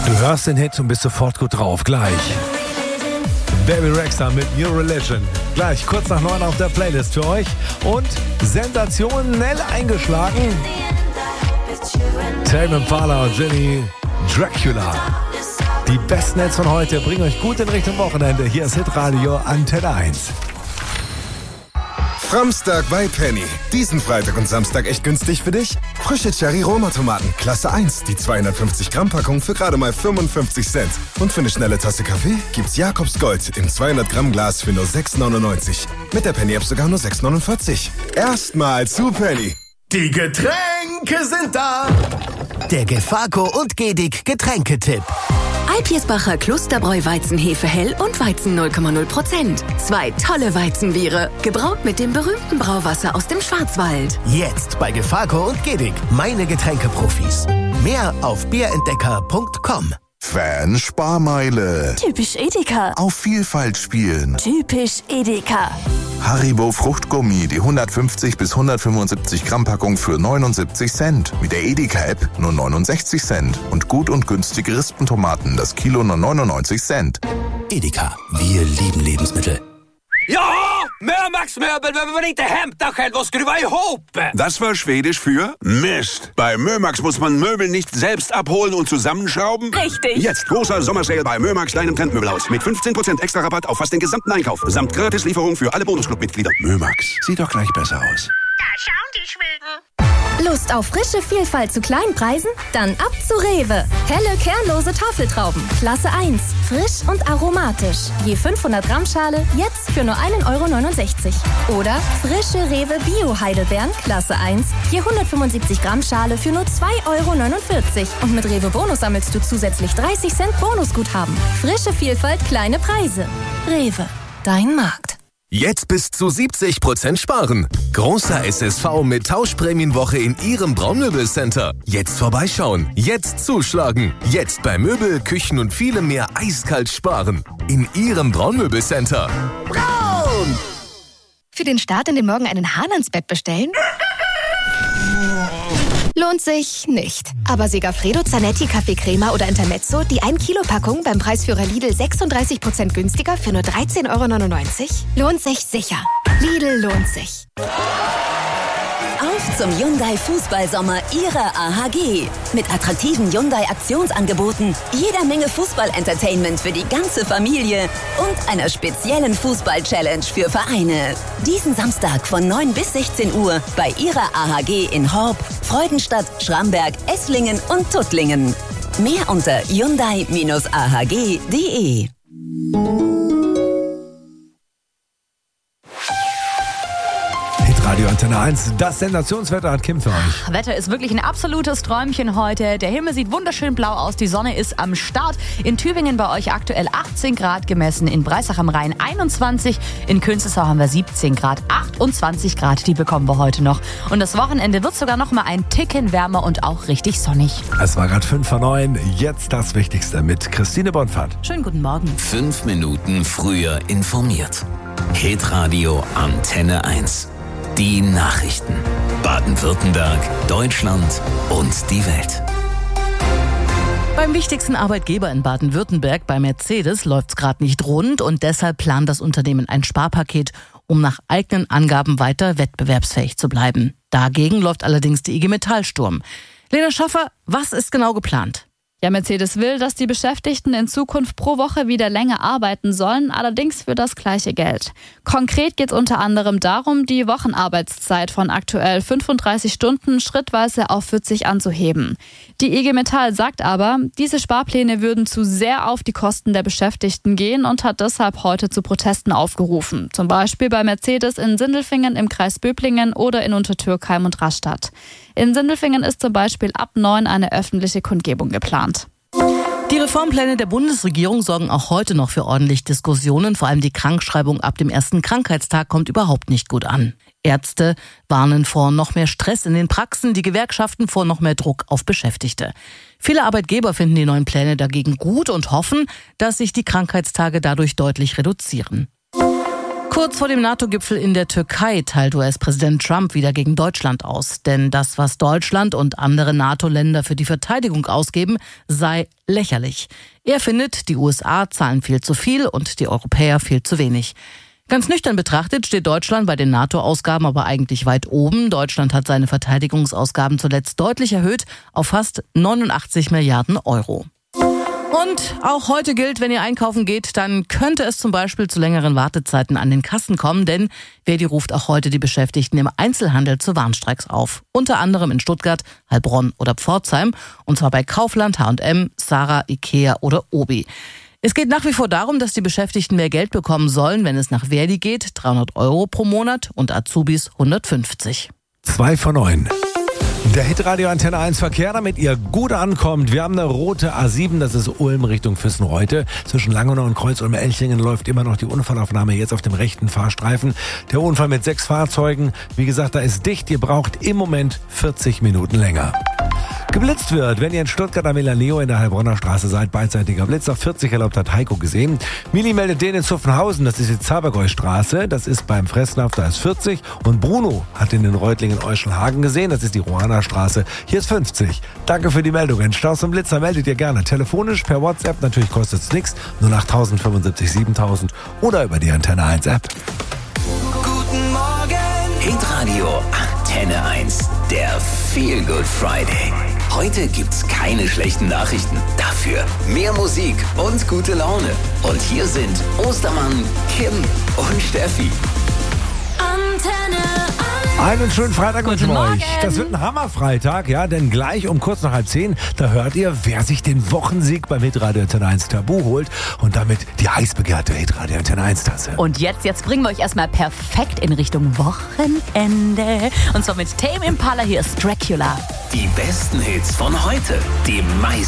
Du hörst den Hit und bist sofort gut drauf. Gleich Baby Rexha mit New Religion. Gleich kurz nach 9 auf der Playlist für euch. Und sensationell eingeschlagen Tame Impala und Jenny Dracula. Die besten Hits von heute bringen euch gut in Richtung Wochenende. Hier ist Hitradio Antenne 1. Framstag bei Penny. Diesen Freitag und Samstag echt günstig für dich? Frische Cherry-Roma-Tomaten, Klasse 1, die 250-Gramm-Packung für gerade mal 55 Cent. Und für eine schnelle Tasse Kaffee gibt's Jakobs Gold im 200-Gramm-Glas für nur 6,99. Mit der Penny-App sogar nur 6,49. Erstmal zu Penny. Die Getränke sind da. Der Gefako und Gedig Getränketipp. Alpirsbacher Klosterbräu Weizenhefe hell und Weizen 0,0%. 2 tolle Weizenbiere, gebraut mit dem berühmten Brauwasser aus dem Schwarzwald. Jetzt bei Gefako und Gedig, meine Getränkeprofis. Mehr auf bierentdecker.com. Fan-Sparmeile. Typisch Edeka. Auf Vielfalt spielen. Typisch Edeka. Haribo Fruchtgummi, die 150 bis 175 Gramm Packung für 79 Cent. Mit der Edeka-App nur 69 Cent. Und gut und günstige Rispentomaten, das Kilo nur 99 Cent. Edeka, wir lieben Lebensmittel. Ja, Mömax-möbel behöver man inte hämta själv och skruva ihop. Das war Schwedisch für Mist. Bei Mömax muss man Möbel nicht selbst abholen und zusammenschrauben. Richtig. Jetzt großer Sommersale bei Mömax, deinem Trendmöbelhaus. Mit 15% extra Rabatt auf fast den gesamten Einkauf. Samt Gratislieferung für alle Bonusclub-Mitglieder. Mömax, sieht doch gleich besser aus. Da schauen die Schweden. Lust auf frische Vielfalt zu kleinen Preisen? Dann ab zu Rewe. Helle, kernlose Tafeltrauben. Klasse 1. Frisch und aromatisch. Je 500 Gramm Schale, jetzt für nur 1,69 €. Oder frische Rewe Bio-Heidelbeeren. Klasse 1. Je 175 Gramm Schale für nur 2,49 €. Und mit Rewe Bonus sammelst du zusätzlich 30 Cent Bonusguthaben. Frische Vielfalt, kleine Preise. Rewe. Dein Markt. Jetzt bis zu 70% sparen. Großer SSV mit Tauschprämienwoche in Ihrem Braunmöbelcenter. Jetzt vorbeischauen. Jetzt zuschlagen. Jetzt bei Möbel, Küchen und vielem mehr eiskalt sparen. In Ihrem Braunmöbelcenter. Braun! Für den Start in den Morgen einen Hahn ans Bett bestellen? Lohnt sich nicht. Aber Segafredo, Zanetti, Kaffee Crema oder Intermezzo, die 1-Kilo-Packung beim Preisführer Lidl 36% günstiger für nur 13,99 €? Lohnt sich sicher. Lidl lohnt sich. Auf zum Hyundai Fußballsommer Ihrer AHG. Mit attraktiven Hyundai-Aktionsangeboten, jeder Menge Fußball-Entertainment für die ganze Familie und einer speziellen Fußball-Challenge für Vereine. Diesen Samstag von 9 bis 16 Uhr bei Ihrer AHG in Horb, Freudenstadt, Schramberg, Esslingen und Tuttlingen. Mehr unter hyundai-ahg.de. Radio Antenne 1, das Sensationswetter hat Kim für euch. Wetter ist wirklich ein absolutes Träumchen heute. Der Himmel sieht wunderschön blau aus, die Sonne ist am Start. In Tübingen bei euch aktuell 18 Grad gemessen, in Breisach am Rhein 21, in Künzelsau haben wir 17 Grad, 28 Grad, die bekommen wir heute noch. Und das Wochenende wird sogar noch mal ein Ticken wärmer und auch richtig sonnig. Es war gerade 5 vor 9, jetzt das Wichtigste mit Christine Bonfahrt. Schönen guten Morgen. 5 Minuten früher informiert. Hitradio Antenne 1. Die Nachrichten. Baden-Württemberg, Deutschland und die Welt. Beim wichtigsten Arbeitgeber in Baden-Württemberg, bei Mercedes, läuft's gerade nicht rund und deshalb plant das Unternehmen ein Sparpaket, um nach eigenen Angaben weiter wettbewerbsfähig zu bleiben. Dagegen läuft allerdings die IG Metall Sturm. Lena Schaffer, was ist genau geplant? Ja, Mercedes will, dass die Beschäftigten in Zukunft pro Woche wieder länger arbeiten sollen, allerdings für das gleiche Geld. Konkret geht es unter anderem darum, die Wochenarbeitszeit von aktuell 35 Stunden schrittweise auf 40 anzuheben. Die IG Metall sagt aber, diese Sparpläne würden zu sehr auf die Kosten der Beschäftigten gehen und hat deshalb heute zu Protesten aufgerufen. Zum Beispiel bei Mercedes in Sindelfingen im Kreis Böblingen oder in Untertürkheim und Rastatt. In Sindelfingen ist zum Beispiel ab 9 eine öffentliche Kundgebung geplant. Die Reformpläne der Bundesregierung sorgen auch heute noch für ordentlich Diskussionen. Vor allem die Krankschreibung ab dem ersten Krankheitstag kommt überhaupt nicht gut an. Ärzte warnen vor noch mehr Stress in den Praxen, die Gewerkschaften vor noch mehr Druck auf Beschäftigte. Viele Arbeitgeber finden die neuen Pläne dagegen gut und hoffen, dass sich die Krankheitstage dadurch deutlich reduzieren. Kurz vor dem NATO-Gipfel in der Türkei teilt US-Präsident Trump wieder gegen Deutschland aus. Denn das, was Deutschland und andere NATO-Länder für die Verteidigung ausgeben, sei lächerlich. Er findet, die USA zahlen viel zu viel und die Europäer viel zu wenig. Ganz nüchtern betrachtet steht Deutschland bei den NATO-Ausgaben aber eigentlich weit oben. Deutschland hat seine Verteidigungsausgaben zuletzt deutlich erhöht auf fast 89 Milliarden Euro. Und auch heute gilt, wenn ihr einkaufen geht, dann könnte es zum Beispiel zu längeren Wartezeiten an den Kassen kommen, denn Verdi ruft auch heute die Beschäftigten im Einzelhandel zu Warnstreiks auf. Unter anderem in Stuttgart, Heilbronn oder Pforzheim, und zwar bei Kaufland, H&M, Zara, Ikea oder Obi. Es geht nach wie vor darum, dass die Beschäftigten mehr Geld bekommen sollen, wenn es nach Verdi geht, 300 Euro pro Monat und Azubis 150. 2 von 9. Der Hitradio Antenne 1 Verkehr, damit ihr gut ankommt. Wir haben eine rote A7, das ist Ulm Richtung Füssen-Reute. Zwischen Langenau und Kreuz-Ulm-Elchingen läuft immer noch die Unfallaufnahme jetzt auf dem rechten Fahrstreifen. Der Unfall mit 6 Fahrzeugen. Wie gesagt, da ist dicht. Ihr braucht im Moment 40 Minuten länger. Geblitzt wird, wenn ihr in Stuttgart am Milaneo in der Heilbronner Straße seid, beidseitiger Blitz auf 40 erlaubt, hat Heiko gesehen. Mili meldet den in Zuffenhausen, das ist die Zabergäu-Straße, das ist beim Fressnapf, da ist 40. Und Bruno hat in den Reutlingen-Euschelhagen gesehen, das ist die Ruana-Straße, hier ist 50. Danke für die Meldungen. Staus und Blitzer meldet ihr gerne telefonisch, per WhatsApp, natürlich kostet es nichts, 08000 75 7000 oder über die Antenne 1 App. Guten Morgen! Hitradio Antenne 1, der Feel Good Friday. Heute gibt's keine schlechten Nachrichten. Dafür mehr Musik und gute Laune. Und hier sind Ostermann, Kim und Steffi. Antenne 1. Einen schönen Freitag mit euch. Das wird ein Hammerfreitag, ja, denn gleich um kurz nach 9:30, da hört ihr, wer sich den Wochensieg beim Hitradio Antenne 1 Tabu holt und damit die heiß begehrte Hitradio Antenne 1 Tasse. Und jetzt bringen wir euch erstmal perfekt in Richtung Wochenende. Und zwar mit Tame Impala, hier ist Dracula. Die besten Hits von heute, die meisten